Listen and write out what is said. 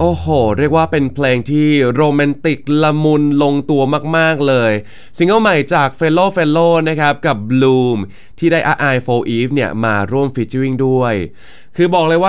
โอ้โหเรียกว่าเป็นเพลงที่โรแมนติกละมุนลงตัวมากๆเลยซิงเกิลใหม่จาก Fellow นะครับกับ Bloom ที่ได้ I for Eve เนี่ยมาร่วมฟีเจอริงด้วยคือบอกเลยว่า